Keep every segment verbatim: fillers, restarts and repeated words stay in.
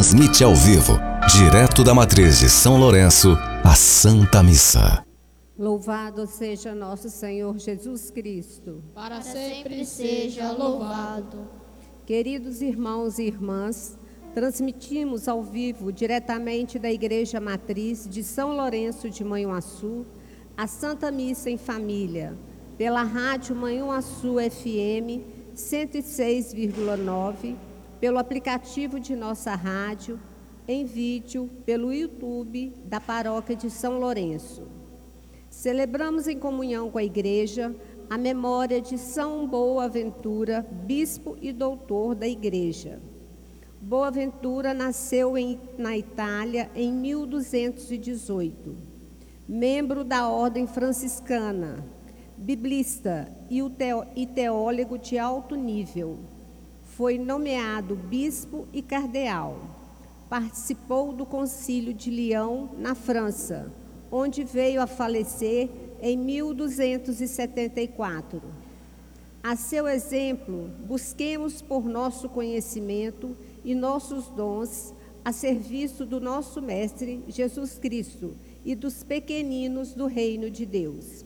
transmite ao vivo, direto da matriz de São Lourenço, a Santa Missa. Louvado seja nosso Senhor Jesus Cristo. Para sempre seja louvado. Queridos irmãos e irmãs, transmitimos ao vivo, diretamente da Igreja Matriz de São Lourenço de Manhuaçu, a Santa Missa em Família, pela Rádio Manhuaçu F M cento e seis vírgula nove, pelo aplicativo de nossa rádio, em vídeo, pelo YouTube da Paróquia de São Lourenço. Celebramos em comunhão com a Igreja a memória de São Boaventura, bispo e doutor da Igreja. Boaventura nasceu em, na Itália em mil duzentos e dezoito. Membro da Ordem Franciscana, biblista e, teo, e teólogo de alto nível. Foi nomeado bispo e cardeal. Participou do Concílio de Lyon, na França, onde veio a falecer em mil duzentos e setenta e quatro. A seu exemplo, busquemos por nosso conhecimento e nossos dons a serviço do nosso Mestre Jesus Cristo e dos pequeninos do reino de Deus.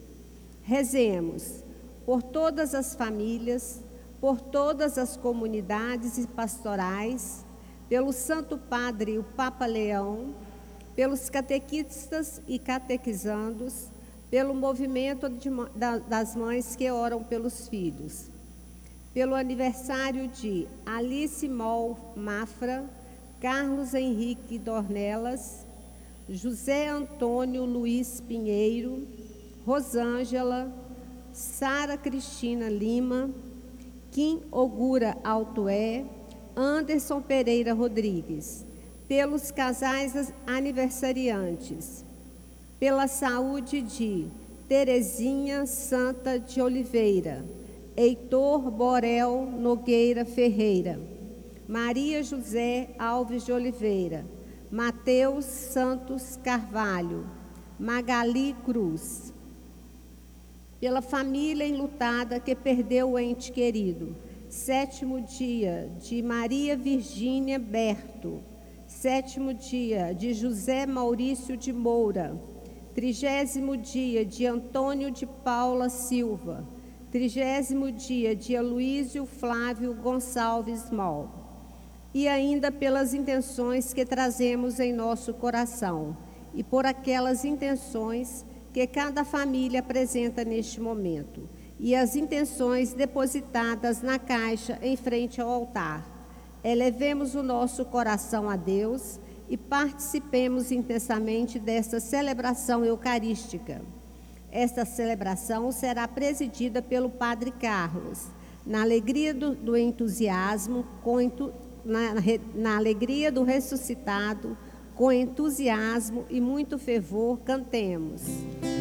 Rezemos por todas as famílias, por todas as comunidades e pastorais, pelo Santo Padre, o Papa Leão, pelos catequistas e catequizandos, pelo movimento de, da, das mães que oram pelos filhos, pelo aniversário de Alice Mol Mafra, Carlos Henrique Dornelas, José Antônio Luiz Pinheiro, Rosângela, Sara Cristina Lima, Kim Ogura Altoé, Anderson Pereira Rodrigues, pelos casais aniversariantes, pela saúde de Terezinha Santa de Oliveira, Heitor Borel Nogueira Ferreira, Maria José Alves de Oliveira, Mateus Santos Carvalho, Magali Cruz, pela família enlutada que perdeu o ente querido, sétimo dia de Maria Virgínia Berto, sétimo dia de José Maurício de Moura, trigésimo dia de Antônio de Paula Silva, trigésimo dia de Aloísio Flávio Gonçalves Mol, e ainda pelas intenções que trazemos em nosso coração e por aquelas intenções que cada família apresenta neste momento, e as intenções depositadas na caixa em frente ao altar. Elevemos o nosso coração a Deus e participemos intensamente desta celebração eucarística. Esta celebração será presidida pelo Padre Carlos, na alegria do, do entusiasmo, com entu, na, na alegria do ressuscitado, com entusiasmo e muito fervor, cantemos.